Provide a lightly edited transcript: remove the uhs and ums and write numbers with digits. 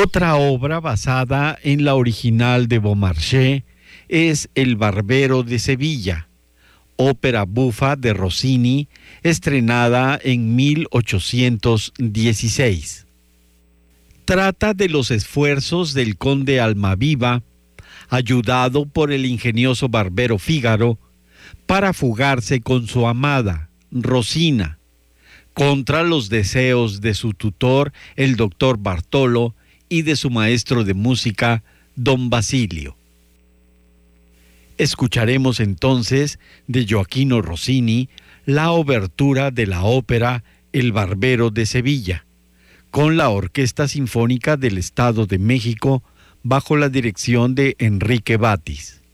Otra obra basada en la original de Beaumarchais es El Barbero de Sevilla, ópera bufa de Rossini, estrenada en 1816. Trata de los esfuerzos del conde Almaviva, ayudado por el ingenioso barbero Fígaro, para fugarse con su amada, Rosina, contra los deseos de su tutor, el doctor Bartolo, y de su maestro de música, don Basilio. Escucharemos entonces de Gioachino Rossini la obertura de la ópera El Barbero de Sevilla, con la Orquesta Sinfónica del Estado de México bajo la dirección de Enrique Batis.